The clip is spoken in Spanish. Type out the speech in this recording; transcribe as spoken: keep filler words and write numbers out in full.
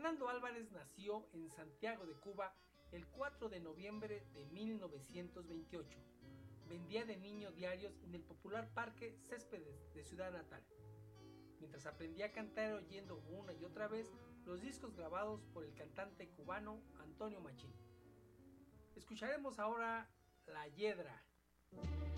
Fernando Álvarez nació en Santiago de Cuba el cuatro de noviembre de mil novecientos veintiocho. Vendía de niño diarios en el popular Parque Céspedes de Ciudad Natal, mientras aprendía a cantar oyendo una y otra vez los discos grabados por el cantante cubano Antonio Machín. Escucharemos ahora La Yedra.